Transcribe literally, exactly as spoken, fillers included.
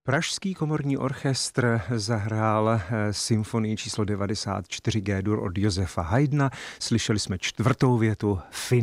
Pražský komorní orchestr zahrál symfonii číslo devadesát čtyři G-dur od Josefa Haydna. Slyšeli jsme čtvrtou větu